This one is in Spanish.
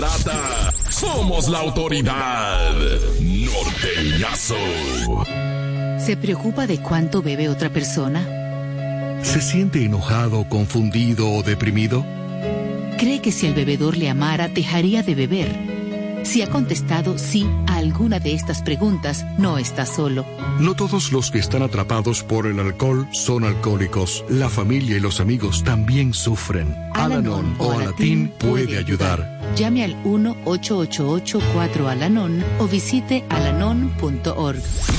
Somos la autoridad. Norteñazo. ¿Se preocupa de cuánto bebe otra persona? ¿Se siente enojado, confundido o deprimido? ¿Cree que si el bebedor le amara, dejaría de beber? Si ha contestado sí a alguna de estas preguntas, no está solo. No todos los que están atrapados por el alcohol son alcohólicos. La familia y los amigos también sufren. Al-Anon o Alatín puede ayudar. Llame al 1-888-4-ALANON o visite alanon.org.